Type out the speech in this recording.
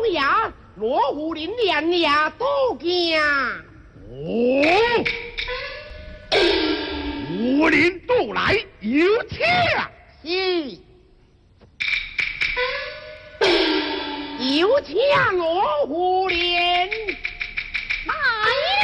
呀，罗湖林连呀都惊。 哦，武林渡来有请。 是。有请罗湖林。